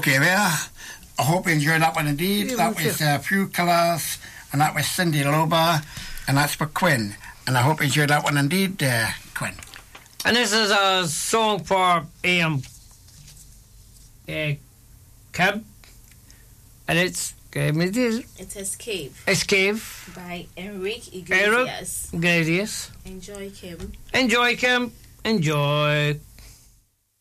Okay, well, I hope you enjoyed that one indeed. Yeah, That was Few Colours, and that was Cindy Lauper, and that's for Quinn. And I hope you enjoyed that one indeed, Quinn. And this is a song for Cab, and it's it is Escape. Escape By Enrique Iglesias. Iglesias. Enjoy, Kim. Enjoy, Kim. Enjoy.